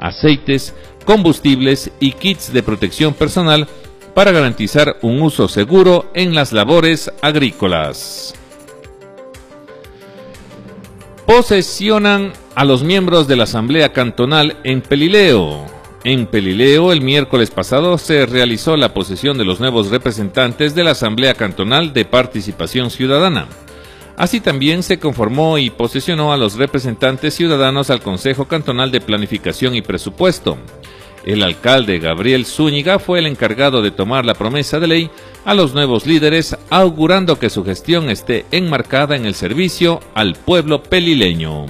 aceites, combustibles y kits de protección personal para garantizar un uso seguro en las labores agrícolas. Posesionan a los miembros de la Asamblea Cantonal en Pelileo. En Pelileo, el miércoles pasado se realizó la posesión de los nuevos representantes de la Asamblea Cantonal de Participación Ciudadana. Así también se conformó y posesionó a los representantes ciudadanos al Consejo Cantonal de Planificación y Presupuesto. El alcalde Gabriel Zúñiga fue el encargado de tomar la promesa de ley a los nuevos líderes, augurando que su gestión esté enmarcada en el servicio al pueblo pelileño.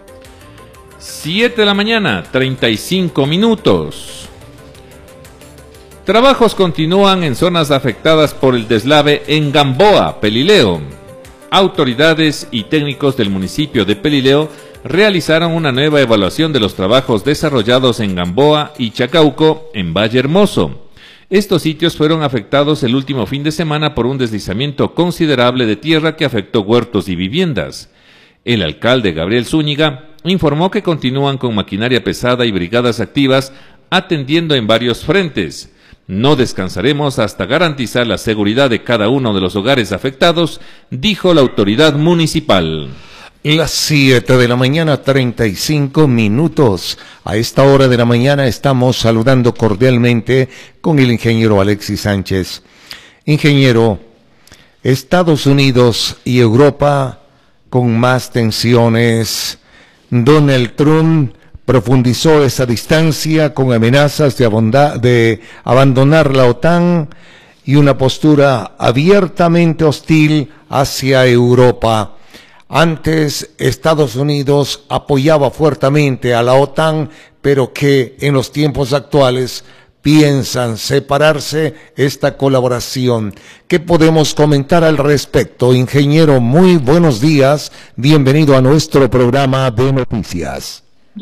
7 de la mañana, 35 minutos. Trabajos continúan en zonas afectadas por el deslave en Gamboa, Pelileo. Autoridades y técnicos del municipio de Pelileo realizaron una nueva evaluación de los trabajos desarrollados en Gamboa y Chacauco, en Valle Hermoso. Estos sitios fueron afectados el último fin de semana por un deslizamiento considerable de tierra que afectó huertos y viviendas. El alcalde Gabriel Zúñiga informó que continúan con maquinaria pesada y brigadas activas atendiendo en varios frentes. No descansaremos hasta garantizar la seguridad de cada uno de los hogares afectados, dijo la autoridad municipal. Las 7 de la mañana, 35 minutos. A esta hora de la mañana estamos saludando cordialmente con el ingeniero Alexis Sánchez. Ingeniero, Estados Unidos y Europa con más tensiones. Donald Trump profundizó esa distancia con amenazas de abandonar la OTAN y una postura abiertamente hostil hacia Europa. Antes, Estados Unidos apoyaba fuertemente a la OTAN, pero que en los tiempos actuales piensan separarse esta colaboración. ¿Qué podemos comentar al respecto? Ingeniero, muy buenos días. Bienvenido a nuestro programa de noticias.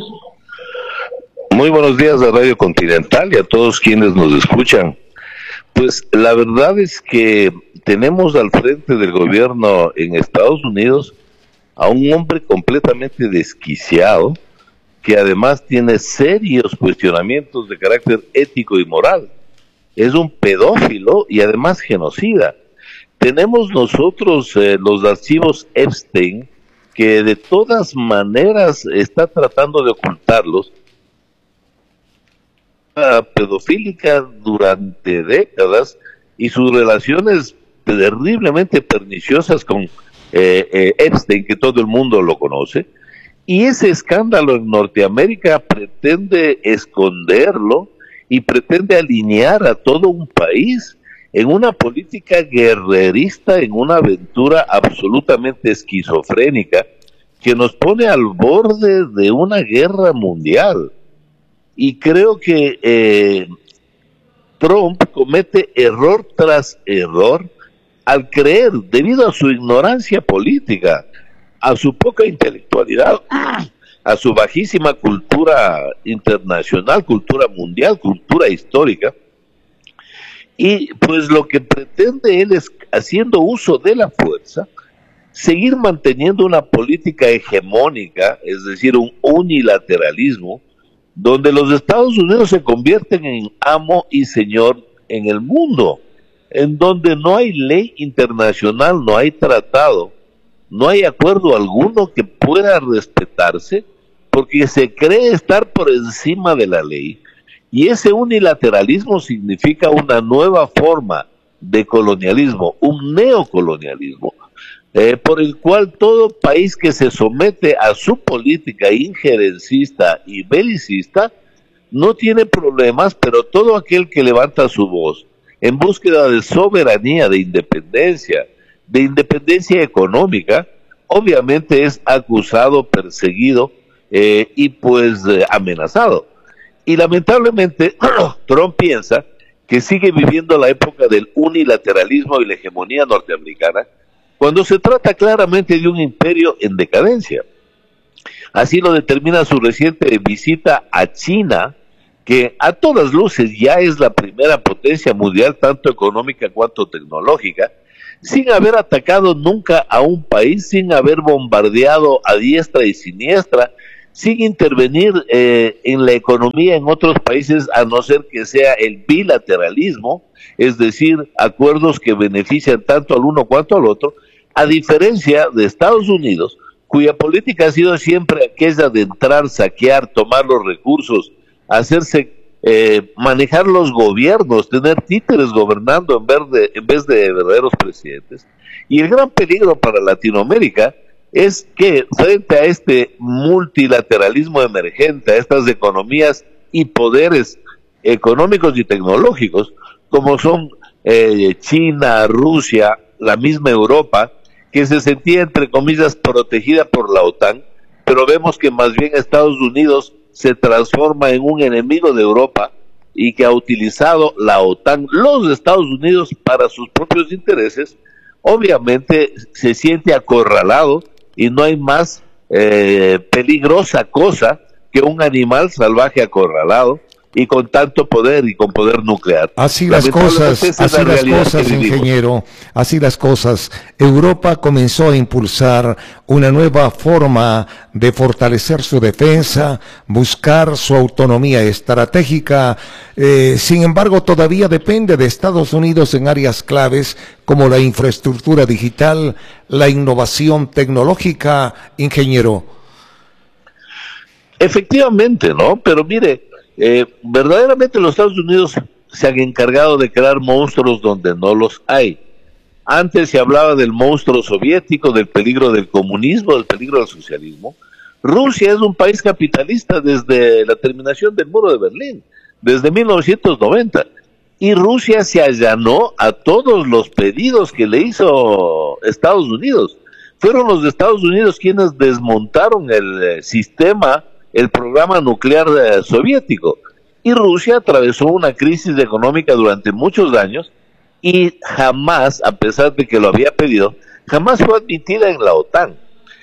Muy buenos días a Radio Continental y a todos quienes nos escuchan. Pues la verdad es que tenemos al frente del gobierno en Estados Unidos a un hombre completamente desquiciado, que además tiene serios cuestionamientos de carácter ético y moral. Es un pedófilo y además genocida. Tenemos nosotros los archivos Epstein, que de todas maneras está tratando de ocultarlos. Pedofílica durante décadas y sus relaciones terriblemente perniciosas con Epstein, que todo el mundo lo conoce, y ese escándalo en Norteamérica pretende esconderlo y pretende alinear a todo un país en una política guerrerista, en una aventura absolutamente esquizofrénica que nos pone al borde de una guerra mundial. Y creo que Trump comete error tras error al creer, debido a su ignorancia política, a su poca intelectualidad, a su bajísima cultura internacional, cultura mundial, cultura histórica, y pues lo que pretende él es, haciendo uso de la fuerza, seguir manteniendo una política hegemónica, es decir, un unilateralismo, donde los Estados Unidos se convierten en amo y señor en el mundo, en donde no hay ley internacional, no hay tratado, no hay acuerdo alguno que pueda respetarse, porque se cree estar por encima de la ley, y ese unilateralismo significa una nueva forma de colonialismo, un neocolonialismo, por el cual todo país que se somete a su política injerencista y belicista no tiene problemas, pero todo aquel que levanta su voz en búsqueda de soberanía, de independencia económica, obviamente es acusado, perseguido y pues amenazado. Y lamentablemente Trump piensa que sigue viviendo la época del unilateralismo y la hegemonía norteamericana, cuando se trata claramente de un imperio en decadencia. Así lo determina su reciente visita a China, que a todas luces ya es la primera potencia mundial, tanto económica cuanto tecnológica, sin haber atacado nunca a un país, sin haber bombardeado a diestra y siniestra, sin intervenir en la economía en otros países, a no ser que sea el bilateralismo, es decir, acuerdos que benefician tanto al uno cuanto al otro, a diferencia de Estados Unidos, cuya política ha sido siempre aquella de entrar, saquear, tomar los recursos, hacerse, manejar los gobiernos, tener títeres gobernando en vez de verdaderos presidentes. Y el gran peligro para Latinoamérica es que frente a este multilateralismo emergente, a estas economías y poderes económicos y tecnológicos, como son China, Rusia, la misma Europa, que se sentía, entre comillas, protegida por la OTAN, pero vemos que más bien Estados Unidos se transforma en un enemigo de Europa y que ha utilizado la OTAN, los Estados Unidos, para sus propios intereses. Obviamente se siente acorralado y no hay más peligrosa cosa que un animal salvaje acorralado y con tanto poder y con poder nuclear. Así las cosas, ingeniero, así las cosas. Europa comenzó a impulsar una nueva forma de fortalecer su defensa, buscar su autonomía estratégica. Sin embargo, todavía depende de Estados Unidos en áreas claves como la infraestructura digital, la innovación tecnológica, ingeniero. Efectivamente, ¿no? Pero mire, verdaderamente los Estados Unidos se han encargado de crear monstruos donde no los hay. Antes se hablaba del monstruo soviético, del peligro del comunismo, del peligro del socialismo. Rusia es un país capitalista desde la terminación del muro de Berlín, desde 1990. Y Rusia se allanó a todos los pedidos que le hizo Estados Unidos. Fueron los Estados Unidos quienes desmontaron el sistema, el programa nuclear soviético, y Rusia atravesó una crisis económica durante muchos años y jamás, a pesar de que lo había pedido, jamás fue admitida en la OTAN.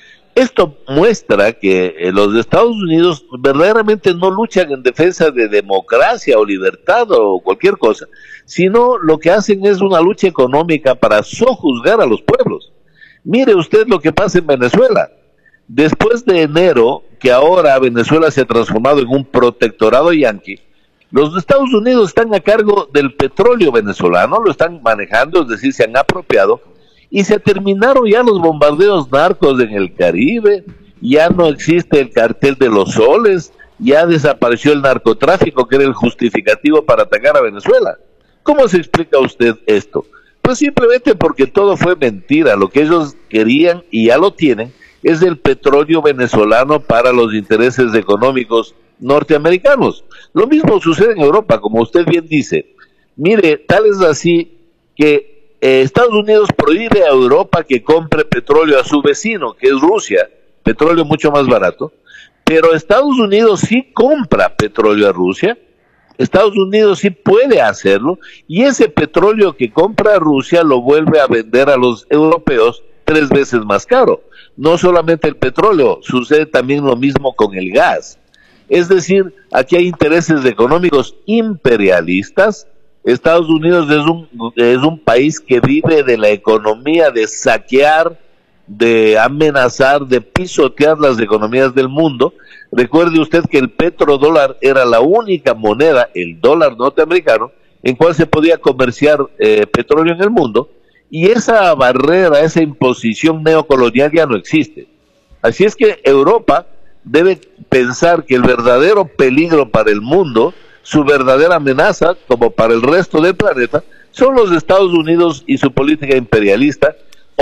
Esto muestra que los Estados Unidos verdaderamente no luchan en defensa de democracia o libertad o cualquier cosa, sino lo que hacen es una lucha económica para sojuzgar a los pueblos. Mire usted lo que pasa en Venezuela. Después de enero, que ahora Venezuela se ha transformado en un protectorado yanqui, los Estados Unidos están a cargo del petróleo venezolano, lo están manejando, es decir, se han apropiado, y se terminaron ya los bombardeos narcos en el Caribe, ya no existe el cartel de los soles, ya desapareció el narcotráfico, que era el justificativo para atacar a Venezuela. ¿Cómo se explica usted esto? Pues simplemente porque todo fue mentira, lo que ellos querían y ya lo tienen, es el petróleo venezolano para los intereses económicos norteamericanos. Lo mismo sucede en Europa, como usted bien dice. Mire, tal es así que Estados Unidos prohíbe a Europa que compre petróleo a su vecino, que es Rusia, petróleo mucho más barato, pero Estados Unidos sí compra petróleo a Rusia, Estados Unidos sí puede hacerlo, y ese petróleo que compra Rusia lo vuelve a vender a los europeos 3 veces más caro. No solamente el petróleo, sucede también lo mismo con el gas. Es decir, aquí hay intereses económicos imperialistas. Estados Unidos es un país que vive de la economía de saquear, de amenazar, de pisotear las economías del mundo. Recuerde usted que el petrodólar era la única moneda, el dólar norteamericano, en cual se podía comerciar petróleo en el mundo. Y esa barrera, esa imposición neocolonial ya no existe. Así es que Europa debe pensar que el verdadero peligro para el mundo, su verdadera amenaza, como para el resto del planeta, son los Estados Unidos y su política imperialista.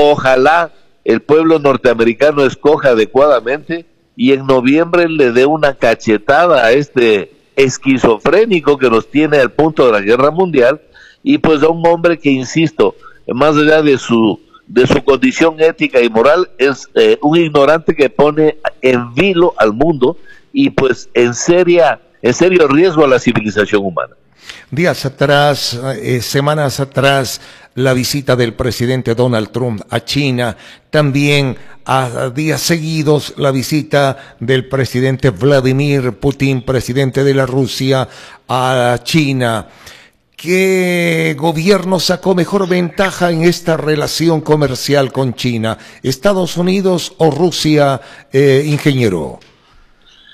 Ojalá el pueblo norteamericano escoja adecuadamente y en noviembre le dé una cachetada a este esquizofrénico que nos tiene al punto de la guerra mundial, y pues a un hombre que, insisto, más allá de su condición ética y moral, es un ignorante que pone en vilo al mundo y pues en serio riesgo a la civilización humana. Días atrás, semanas atrás, la visita del presidente Donald Trump a China, también a días seguidos la visita del presidente Vladimir Putin, presidente de la Rusia, a China. ¿Qué gobierno sacó mejor ventaja en esta relación comercial con China? ¿Estados Unidos o Rusia, ingeniero?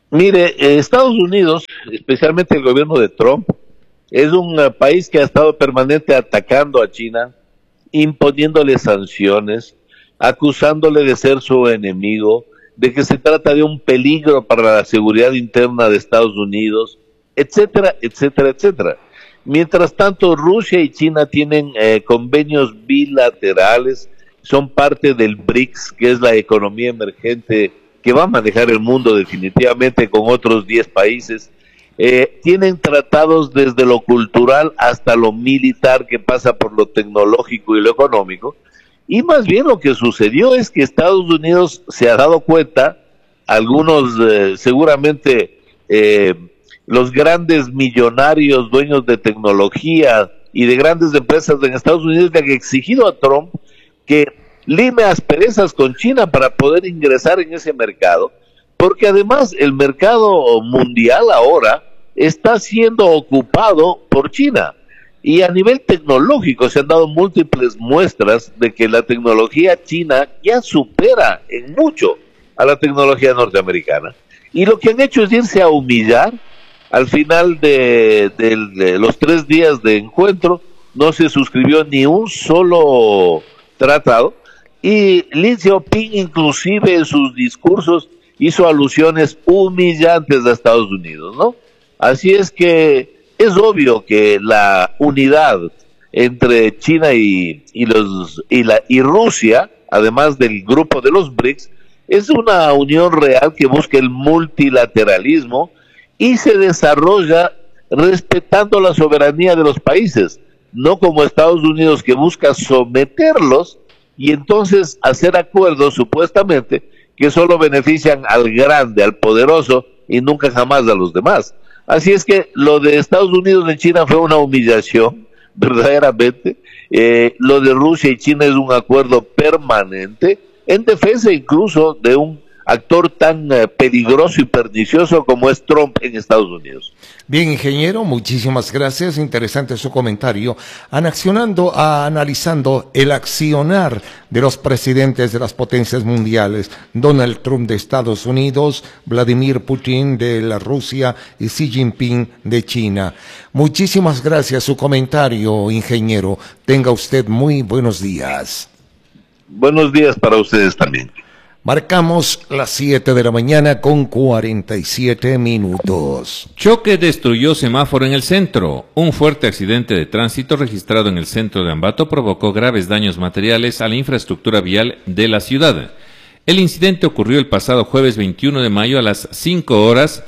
Mire, Estados Unidos, especialmente el gobierno de Trump, es un país que ha estado permanente atacando a China, imponiéndole sanciones, acusándole de ser su enemigo, de que se trata de un peligro para la seguridad interna de Estados Unidos, etcétera, etcétera, etcétera. Mientras tanto, Rusia y China tienen convenios bilaterales, son parte del BRICS, que es la economía emergente que va a manejar el mundo definitivamente con otros 10 países. Tienen tratados desde lo cultural hasta lo militar, que pasa por lo tecnológico y lo económico. Y más bien lo que sucedió es que Estados Unidos se ha dado cuenta, algunos seguramente los grandes millonarios dueños de tecnología y de grandes empresas en Estados Unidos le han exigido a Trump que lime asperezas con China para poder ingresar en ese mercado, porque además el mercado mundial ahora está siendo ocupado por China. Y a nivel tecnológico se han dado múltiples muestras de que la tecnología china ya supera en mucho a la tecnología norteamericana. Y lo que han hecho es irse a humillar. Al final de los 3 días de encuentro no se suscribió ni un solo tratado, y Li Xiaoping inclusive en sus discursos hizo alusiones humillantes a Estados Unidos, ¿no? Así es que es obvio que la unidad entre China y Rusia, además del grupo de los BRICS, es una unión real que busca el multilateralismo y se desarrolla respetando la soberanía de los países, no como Estados Unidos, que busca someterlos y entonces hacer acuerdos supuestamente que solo benefician al grande, al poderoso, y nunca jamás a los demás. Así es que lo de Estados Unidos y China fue una humillación, verdaderamente. Lo de Rusia y China es un acuerdo permanente, en defensa incluso de un actor tan peligroso y pernicioso como es Trump en Estados Unidos. Bien, ingeniero, muchísimas gracias. Interesante su comentario. Analizando el accionar de los presidentes de las potencias mundiales, Donald Trump de Estados Unidos, Vladimir Putin de la Rusia y Xi Jinping de China. Muchísimas gracias su comentario, ingeniero. Tenga usted muy buenos días. Buenos días para ustedes también. Marcamos las 7 de la mañana con 47 minutos. Choque destruyó semáforo en el centro. Un fuerte accidente de tránsito registrado en el centro de Ambato provocó graves daños materiales a la infraestructura vial de la ciudad. El incidente ocurrió el pasado jueves 21 de mayo a las 5 horas,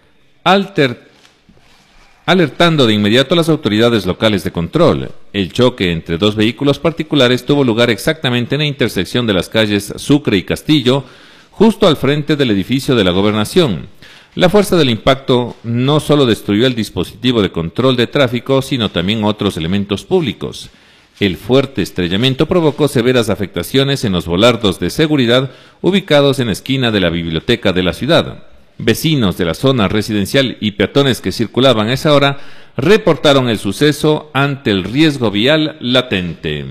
alertando de inmediato a las autoridades locales de control. El choque entre 2 vehículos particulares tuvo lugar exactamente en la intersección de las calles Sucre y Castillo, justo al frente del edificio de la Gobernación. La fuerza del impacto no solo destruyó el dispositivo de control de tráfico, sino también otros elementos públicos. El fuerte estrellamiento provocó severas afectaciones en los volardos de seguridad ubicados en la esquina de la biblioteca de la ciudad. Vecinos de la zona residencial y peatones que circulaban a esa hora reportaron el suceso ante el riesgo vial latente.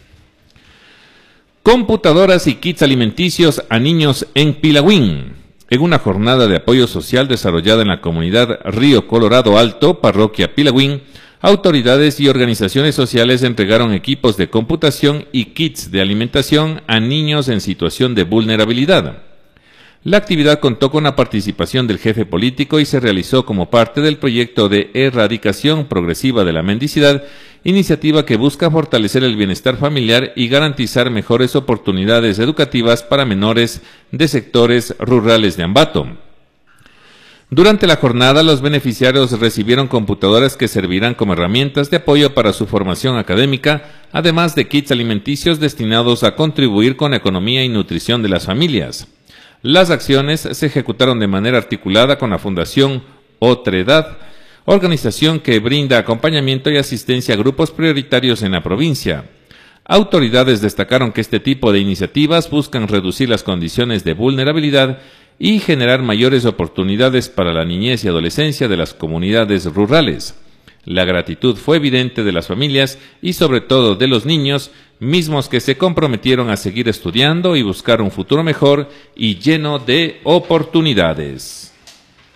Computadoras y kits alimenticios a niños en Pilagüín. En una jornada de apoyo social desarrollada en la comunidad Río Colorado Alto, parroquia Pilagüín, autoridades y organizaciones sociales entregaron equipos de computación y kits de alimentación a niños en situación de vulnerabilidad. La actividad contó con la participación del jefe político y se realizó como parte del proyecto de erradicación progresiva de la mendicidad, iniciativa que busca fortalecer el bienestar familiar y garantizar mejores oportunidades educativas para menores de sectores rurales de Ambato. Durante la jornada, los beneficiarios recibieron computadoras que servirán como herramientas de apoyo para su formación académica, además de kits alimenticios destinados a contribuir con la economía y nutrición de las familias. Las acciones se ejecutaron de manera articulada con la Fundación Otredad, organización que brinda acompañamiento y asistencia a grupos prioritarios en la provincia. Autoridades destacaron que este tipo de iniciativas buscan reducir las condiciones de vulnerabilidad y generar mayores oportunidades para la niñez y adolescencia de las comunidades rurales. La gratitud fue evidente de las familias y sobre todo de los niños, mismos que se comprometieron a seguir estudiando y buscar un futuro mejor y lleno de oportunidades.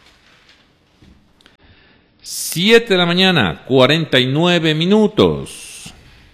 7 de la mañana, 49 minutos.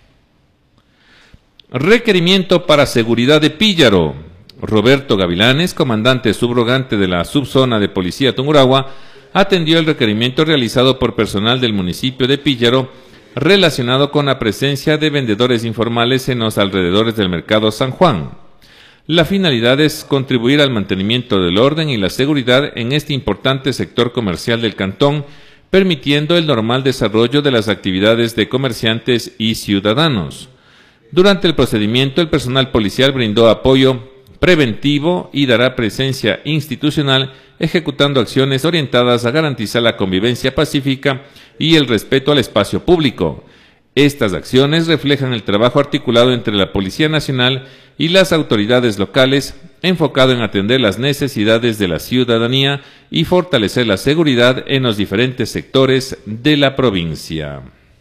Requerimiento para seguridad de Píllaro. Roberto Gavilanes, comandante subrogante de la subzona de Policía Tungurahua, atendió el requerimiento realizado por personal del municipio de Píllaro relacionado con la presencia de vendedores informales en los alrededores del mercado San Juan. La finalidad es contribuir al mantenimiento del orden y la seguridad en este importante sector comercial del cantón, permitiendo el normal desarrollo de las actividades de comerciantes y ciudadanos. Durante el procedimiento, el personal policial brindó apoyo preventivo y dará presencia institucional, ejecutando acciones orientadas a garantizar la convivencia pacífica y el respeto al espacio público. Estas acciones reflejan el trabajo articulado entre la Policía Nacional y las autoridades locales, enfocado en atender las necesidades de la ciudadanía y fortalecer la seguridad en los diferentes sectores de la provincia.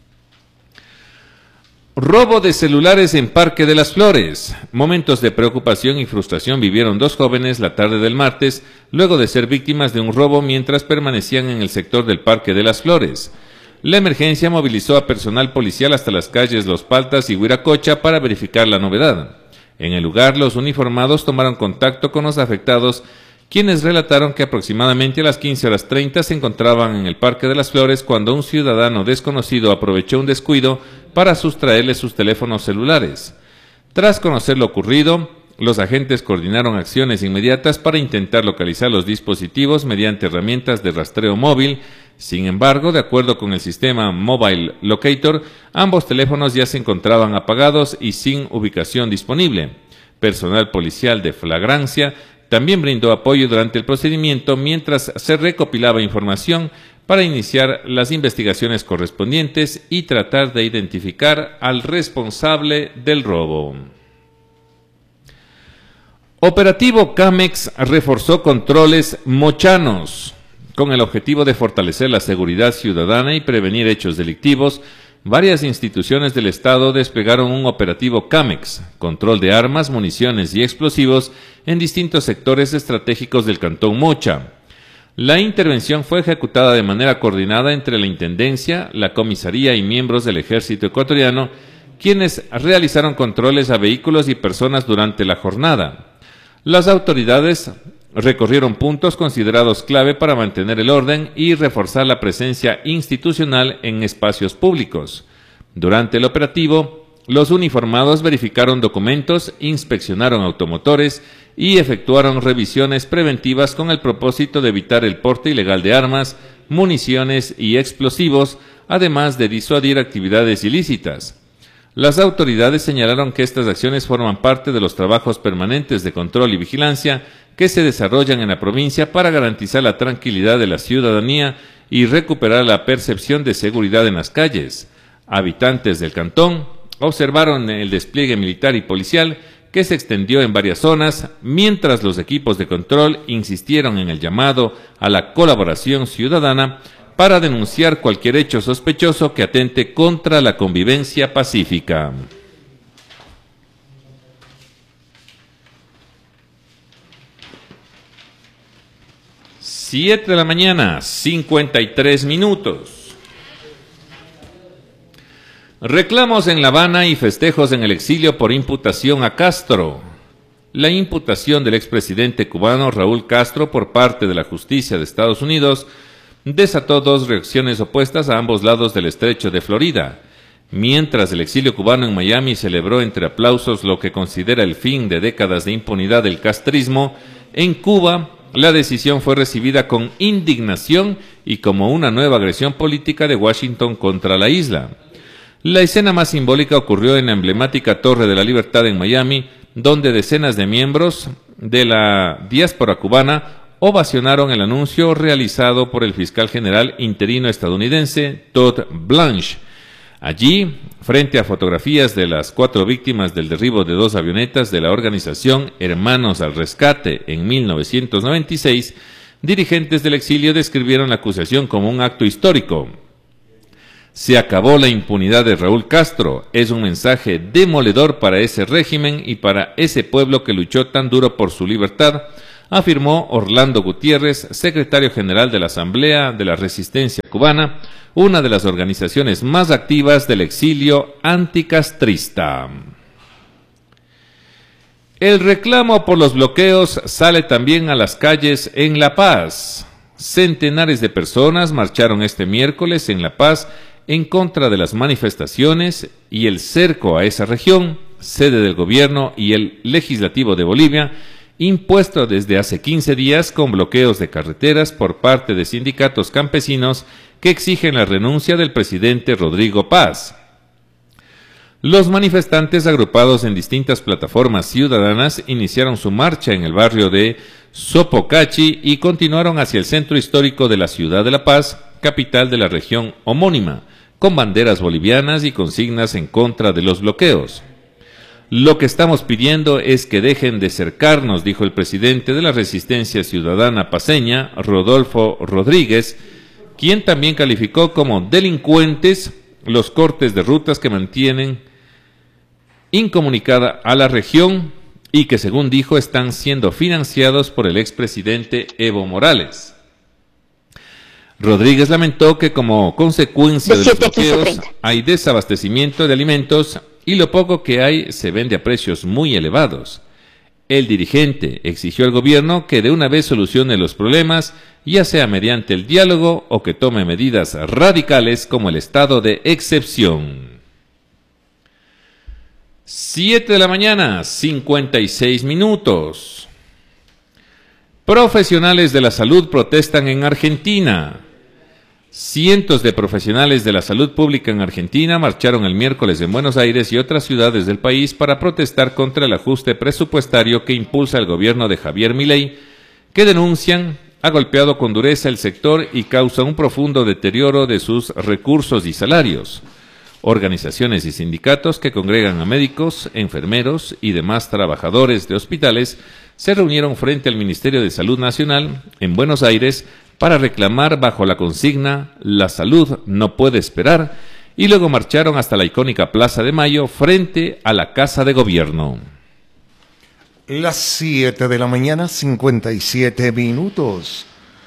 Robo de celulares en Parque de las Flores. Momentos de preocupación y frustración vivieron dos jóvenes la tarde del martes, luego de ser víctimas de un robo mientras permanecían en el sector del Parque de las Flores. La emergencia movilizó a personal policial hasta las calles Los Paltas y Huiracocha para verificar la novedad. En el lugar, los uniformados tomaron contacto con los afectados, quienes relataron que aproximadamente a las 15:30 se encontraban en el Parque de las Flores cuando un ciudadano desconocido aprovechó un descuido para sustraerle sus teléfonos celulares. Tras conocer lo ocurrido, los agentes coordinaron acciones inmediatas para intentar localizar los dispositivos mediante herramientas de rastreo móvil. Sin embargo, de acuerdo con el sistema Mobile Locator, ambos teléfonos ya se encontraban apagados y sin ubicación disponible. Personal policial de flagrancia también brindó apoyo durante el procedimiento mientras se recopilaba información para iniciar las investigaciones correspondientes y tratar de identificar al responsable del robo. Operativo Camex reforzó controles mochanos. Con el objetivo de fortalecer la seguridad ciudadana y prevenir hechos delictivos, varias instituciones del Estado desplegaron un operativo Camex, control de armas, municiones y explosivos en distintos sectores estratégicos del Cantón Mocha. La intervención fue ejecutada de manera coordinada entre la Intendencia, la Comisaría y miembros del Ejército Ecuatoriano, quienes realizaron controles a vehículos y personas durante la jornada. Las autoridades recorrieron puntos considerados clave para mantener el orden y reforzar la presencia institucional en espacios públicos. Durante el operativo, los uniformados verificaron documentos, inspeccionaron automotores y efectuaron revisiones preventivas con el propósito de evitar el porte ilegal de armas, municiones y explosivos, además de disuadir actividades ilícitas. Las autoridades señalaron que estas acciones forman parte de los trabajos permanentes de control y vigilancia que se desarrollan en la provincia para garantizar la tranquilidad de la ciudadanía y recuperar la percepción de seguridad en las calles. Habitantes del cantón observaron el despliegue militar y policial que se extendió en varias zonas, mientras los equipos de control insistieron en el llamado a la colaboración ciudadana para denunciar cualquier hecho sospechoso que atente contra la convivencia pacífica. Siete de la mañana, 53 minutos. Reclamos en La Habana y festejos en el exilio por imputación a Castro. La imputación del expresidente cubano Raúl Castro por parte de la justicia de Estados Unidos desató dos reacciones opuestas a ambos lados del estrecho de Florida. Mientras el exilio cubano en Miami celebró entre aplausos lo que considera el fin de décadas de impunidad del castrismo, en Cuba la decisión fue recibida con indignación y como una nueva agresión política de Washington contra la isla. La escena más simbólica ocurrió en la emblemática Torre de la Libertad en Miami, donde decenas de miembros de la diáspora cubana ovacionaron el anuncio realizado por el fiscal general interino estadounidense Todd Blanche. Allí, frente a fotografías de las 4 víctimas del derribo de 2 avionetas de la organización Hermanos al Rescate en 1996, dirigentes del exilio describieron la acusación como un acto histórico. Se acabó la impunidad de Raúl Castro, es un mensaje demoledor para ese régimen y para ese pueblo que luchó tan duro por su libertad, afirmó Orlando Gutiérrez, secretario general de la Asamblea de la Resistencia Cubana, una de las organizaciones más activas del exilio anticastrista. El reclamo por los bloqueos sale también a las calles en La Paz. Centenares de personas marcharon este miércoles en La Paz en contra de las manifestaciones y el cerco a esa región, sede del gobierno y el legislativo de Bolivia, impuesto desde hace 15 días con bloqueos de carreteras por parte de sindicatos campesinos que exigen la renuncia del presidente Rodrigo Paz. Los manifestantes, agrupados en distintas plataformas ciudadanas, iniciaron su marcha en el barrio de Sopocachi y continuaron hacia el centro histórico de la ciudad de La Paz, capital de la región homónima, con banderas bolivianas y consignas en contra de los bloqueos. Lo que estamos pidiendo es que dejen de cercarnos, dijo el presidente de la Resistencia Ciudadana paceña, Rodolfo Rodríguez, quien también calificó como delincuentes los cortes de rutas que mantienen incomunicada a la región y que, según dijo, están siendo financiados por el expresidente Evo Morales. Rodríguez lamentó que como consecuencia de los bloqueos hay desabastecimiento de alimentos y lo poco que hay se vende a precios muy elevados. El dirigente exigió al gobierno que de una vez solucione los problemas, ya sea mediante el diálogo o que tome medidas radicales como el estado de excepción. 7 de la mañana, 56 minutos. Profesionales de la salud protestan en Argentina. Cientos de profesionales de la salud pública en Argentina marcharon el miércoles en Buenos Aires y otras ciudades del país para protestar contra el ajuste presupuestario que impulsa el gobierno de Javier Milei, que denuncian ha golpeado con dureza el sector y causa un profundo deterioro de sus recursos y salarios. Organizaciones y sindicatos que congregan a médicos, enfermeros y demás trabajadores de hospitales se reunieron frente al Ministerio de Salud Nacional en Buenos Aires para reclamar bajo la consigna "La salud no puede esperar", y luego marcharon hasta la icónica Plaza de Mayo frente a la Casa de Gobierno. Las 7 de la mañana, 57 minutos.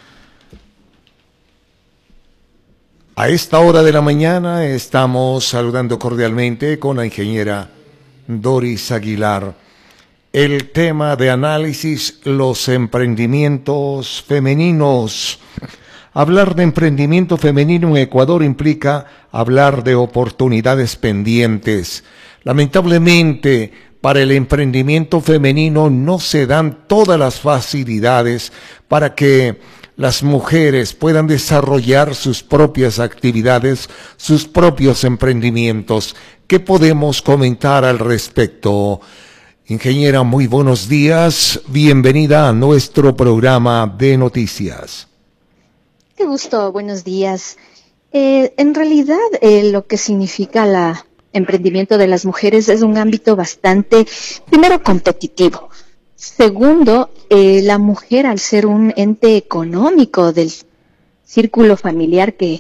A esta hora de la mañana estamos saludando cordialmente con la ingeniera Doris Aguilar. El tema de análisis, los emprendimientos femeninos. Hablar de emprendimiento femenino en Ecuador implica hablar de oportunidades pendientes. Lamentablemente, para el emprendimiento femenino no se dan todas las facilidades para que las mujeres puedan desarrollar sus propias actividades, sus propios emprendimientos. ¿Qué podemos comentar al respecto? Ingeniera, muy buenos días. Bienvenida a nuestro programa de noticias. Qué gusto, buenos días. En realidad, lo que significa el emprendimiento de las mujeres es un ámbito bastante, primero, competitivo. Segundo, la mujer, al ser un ente económico del círculo familiar que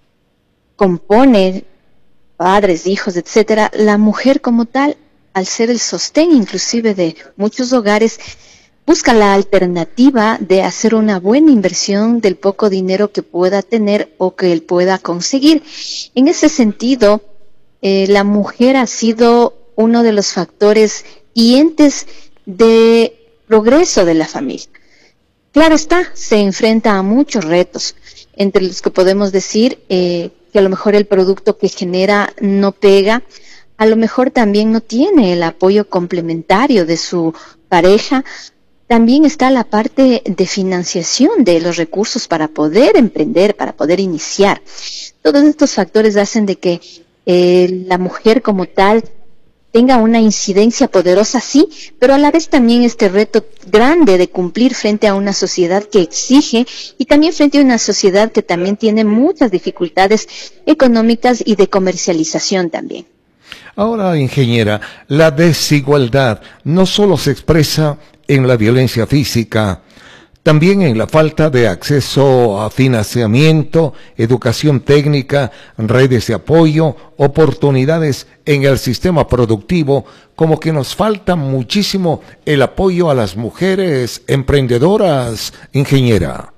compone padres, hijos, etcétera, la mujer como tal, al ser el sostén inclusive de muchos hogares, busca la alternativa de hacer una buena inversión del poco dinero que pueda tener o que él pueda conseguir. En ese sentido, la mujer ha sido uno de los factores y entes de progreso de la familia. Claro está, se enfrenta a muchos retos, entre los que podemos decir que a lo mejor el producto que genera no pega, a lo mejor también no tiene el apoyo complementario de su pareja. También está la parte de financiación de los recursos para poder emprender, para poder iniciar. Todos estos factores hacen de que la mujer como tal tenga una incidencia poderosa, sí, pero a la vez también este reto grande de cumplir frente a una sociedad que exige y también frente a una sociedad que también tiene muchas dificultades económicas y de comercialización también. Ahora, ingeniera, la desigualdad no solo se expresa en la violencia física, también en la falta de acceso a financiamiento, educación técnica, redes de apoyo, oportunidades en el sistema productivo, como que nos falta muchísimo el apoyo a las mujeres emprendedoras, ingeniera.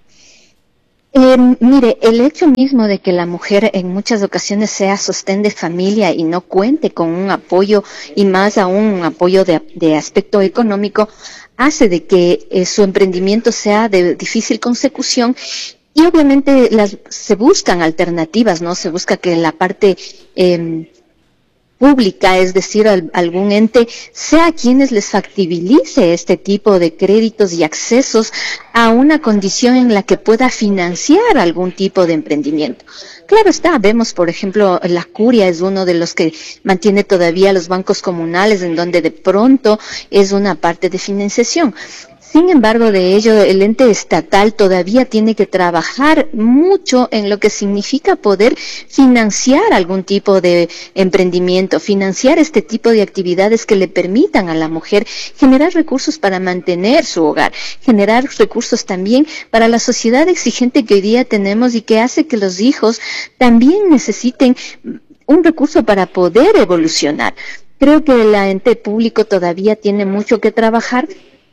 Mire, el hecho mismo de que la mujer en muchas ocasiones sea sostén de familia y no cuente con un apoyo, y más aún un apoyo de aspecto económico, hace de que su emprendimiento sea de difícil consecución. Y obviamente se buscan alternativas, ¿no? Se busca que la parte pública, es decir, algún ente, sea quienes les factibilice este tipo de créditos y accesos a una condición en la que pueda financiar algún tipo de emprendimiento. Claro está, vemos, por ejemplo, la Curia es uno de los que mantiene todavía los bancos comunales, en donde de pronto es una parte de financiación. Sin embargo, de ello, el ente estatal todavía tiene que trabajar mucho en lo que significa poder financiar algún tipo de emprendimiento, financiar este tipo de actividades que le permitan a la mujer generar recursos para mantener su hogar, generar recursos también para la sociedad exigente que hoy día tenemos y que hace que los hijos también necesiten un recurso para poder evolucionar. Creo que el ente público todavía tiene mucho que trabajar.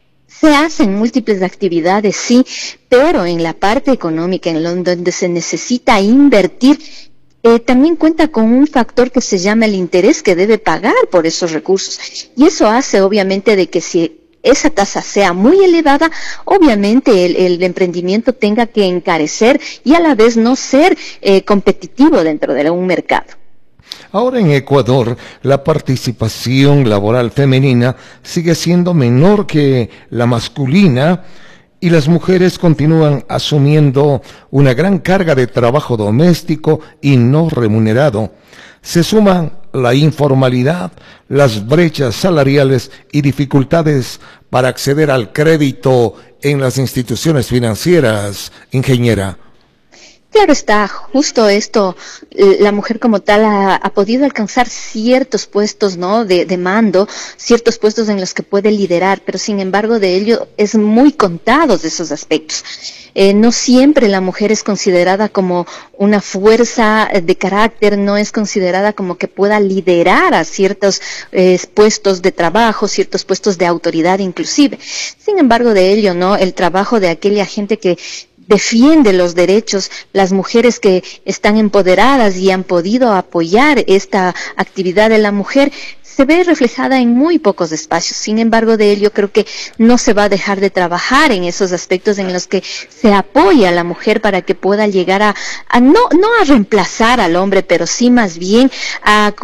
Se hacen múltiples actividades, sí, pero en la parte económica, en donde se necesita invertir, también cuenta con un factor que se llama el interés que debe pagar por esos recursos. Y eso hace, obviamente, de que si esa tasa sea muy elevada, obviamente el emprendimiento tenga que encarecer y a la vez no ser competitivo dentro de un mercado. Ahora en Ecuador, la participación laboral femenina sigue siendo menor que la masculina y las mujeres continúan asumiendo una gran carga de trabajo doméstico y no remunerado. Se suman la informalidad, las brechas salariales y dificultades para acceder al crédito en las instituciones financieras, ingeniera. Claro está, justo esto, la mujer como tal ha podido alcanzar ciertos puestos, ¿no?, de mando, ciertos puestos en los que puede liderar, pero sin embargo de ello es muy contados esos aspectos. No siempre la mujer es considerada como una fuerza de carácter, no es considerada como que pueda liderar a ciertos puestos de trabajo, ciertos puestos de autoridad inclusive. Sin embargo de ello, ¿no?, el trabajo de aquella gente que defiende los derechos, las mujeres que están empoderadas y han podido apoyar esta actividad de la mujer, se ve reflejada en muy pocos espacios. Sin embargo, de ello creo que no se va a dejar de trabajar en esos aspectos en los que se apoya a la mujer para que pueda llegar a no a reemplazar al hombre, pero sí más bien a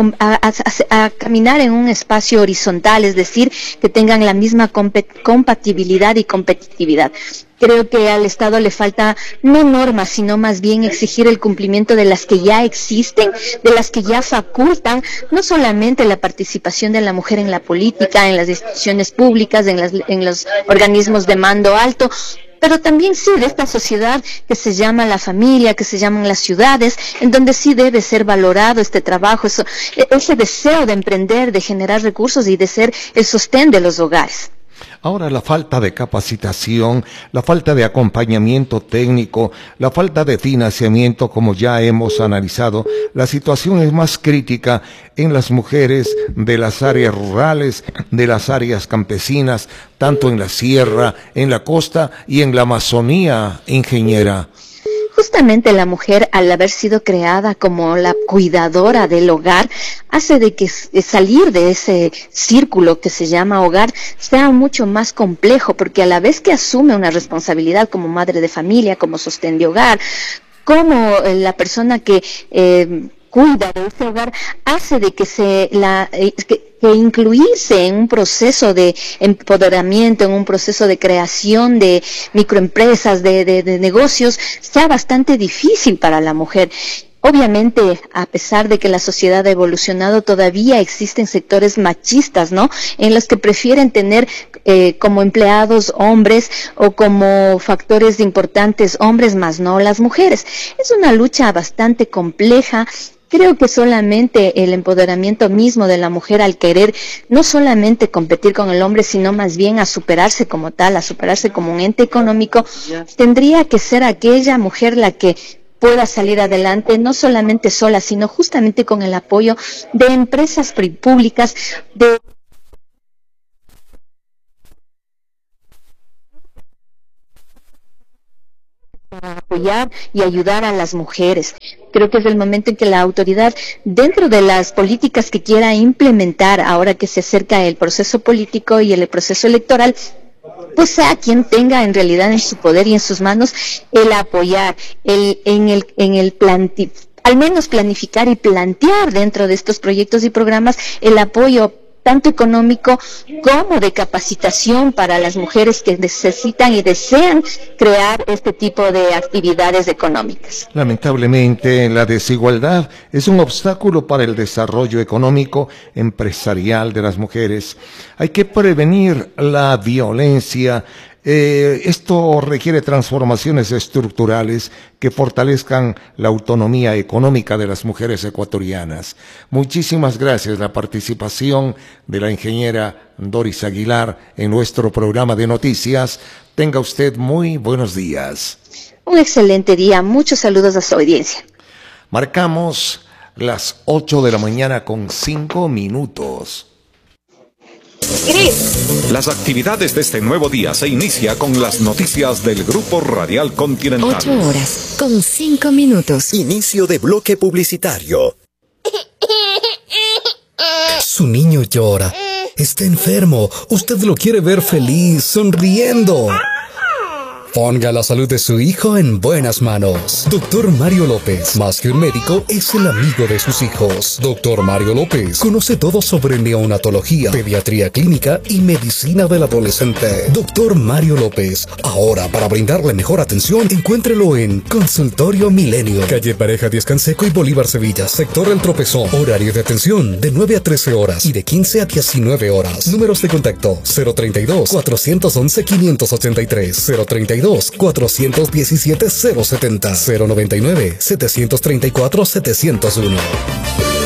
caminar en un espacio horizontal, es decir, que tengan la misma compatibilidad y competitividad. Creo que al Estado le falta no normas, sino más bien exigir el cumplimiento de las que ya existen, de las que ya facultan, no solamente la participación de la mujer en la política, en las instituciones públicas, en los organismos de mando alto, pero también sí de esta sociedad que se llama la familia, que se llaman las ciudades, en donde sí debe ser valorado este trabajo, ese deseo de emprender, de generar recursos y de ser el sostén de los hogares. Ahora la falta de capacitación, la falta de acompañamiento técnico, la falta de financiamiento, como ya hemos analizado, la situación es más crítica en las mujeres de las áreas rurales, de las áreas campesinas, tanto en la sierra, en la costa y en la Amazonía, ingeniera. Justamente la mujer, al haber sido creada como la cuidadora del hogar, hace de que salir de ese círculo que se llama hogar sea mucho más complejo, porque a la vez que asume una responsabilidad como madre de familia, como sostén de hogar, como la persona que cuida de ese hogar, hace de que que incluirse en un proceso de empoderamiento, en un proceso de creación de microempresas, de negocios, sea bastante difícil para la mujer. Obviamente, a pesar de que la sociedad ha evolucionado, todavía existen sectores machistas, ¿no?, en los que prefieren tener como empleados hombres o como factores importantes hombres, más no las mujeres. Es una lucha bastante compleja Creo que solamente el empoderamiento mismo de la mujer al querer no solamente competir con el hombre, sino más bien a superarse como tal, a superarse como un ente económico, tendría que ser aquella mujer la que pueda salir adelante, no solamente sola, sino justamente con el apoyo de empresas públicas, de para apoyar y ayudar a las mujeres. Creo que es el momento en que la autoridad, dentro de las políticas que quiera implementar, ahora que se acerca el proceso político y el proceso electoral, pues sea quien tenga en realidad en su poder y en sus manos el apoyar, al menos planificar y plantear dentro de estos proyectos y programas el apoyo tanto económico como de capacitación para las mujeres que necesitan y desean crear este tipo de actividades económicas. Lamentablemente, la desigualdad es un obstáculo para el desarrollo económico empresarial de las mujeres. Hay que prevenir la violencia. Esto requiere transformaciones estructurales que fortalezcan la autonomía económica de las mujeres ecuatorianas. Muchísimas gracias la participación de la ingeniera Doris Aguilar en nuestro programa de noticias. Tenga usted muy buenos días. Un excelente día. Muchos saludos a su audiencia. Marcamos las 8 de la mañana con 5 minutos. Las actividades de este nuevo día se inicia con las noticias del Grupo Radial Continental. 8 horas con 5 minutos. Inicio de bloque publicitario. Su niño llora. Está enfermo. Usted lo quiere ver feliz, sonriendo. Ponga la salud de su hijo en buenas manos. Doctor Mario López, más que un médico, es el amigo de sus hijos. Doctor Mario López conoce todo sobre neonatología, pediatría clínica y medicina del adolescente. Doctor Mario López, ahora para brindarle mejor atención, encuéntrelo en Consultorio Milenio, calle Pareja Díaz Canseco y Bolívar Sevilla, sector El Tropezón. Horario de atención de 9 a 13 horas y de 15 a 19 horas. Números de contacto 032-411-583, 032-417-070, 099-734-701.